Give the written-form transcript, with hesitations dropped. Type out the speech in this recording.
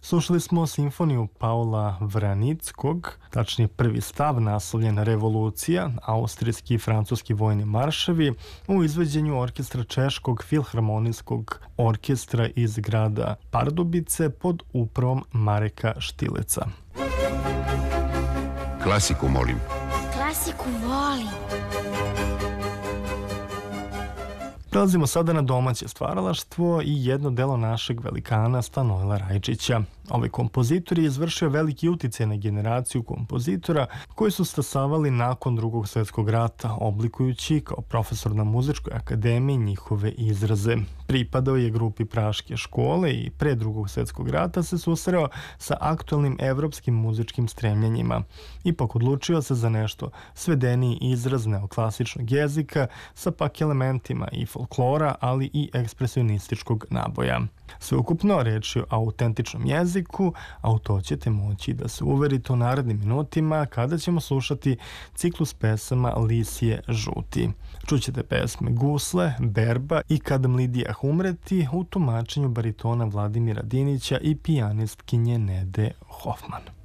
Slušali smo simfoniju Paula Vranickog, tačnije prvi stav naslovljen Revolucija, austrijski i francuski vojni marševi u izvođenju orkestra Češkog filharmonijskog orkestra iz grada Pardubice pod upravom Mareka Štileca. Klasiku molim. Klasiku volim. Prelazimo sada na domaće stvaralaštvo i jedno delo našeg velikana Stanojla Rajčića. Ovaj kompozitor je izvršio veliki uticaj na generaciju kompozitora koji su stasavali nakon Drugog svjetskog rata, oblikujući kao profesor na muzičkoj akademiji njihove izraze. Pripadao je grupi Praške škole i pre Drugog svjetskog rata se susreo sa aktualnim evropskim muzičkim stremljenjima. Ipak odlučio se za nešto svedeniji izraz neoklasičnog jezika sa pak elementima i folklora, ali i ekspresionističkog naboja. Sveukupno reč je o autentičnom jeziku, a u to ćete moći da se uverite u narednim minutima kada ćemo slušati ciklus pesama Lisije žuti. Čućete pesme Gusle, Berba i Kad Mlidijah umreti u tumačenju baritona Vladimira Dinića i pijanistkinje Nede Hofman.